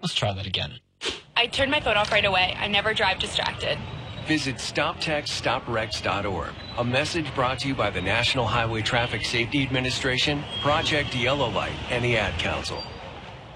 Let's try that again. I turned my phone off right away. I never drive distracted. Visit StopTextStopWrecks.org. A message brought to you by the National Highway Traffic Safety Administration, Project Yellow Light, and the Ad Council.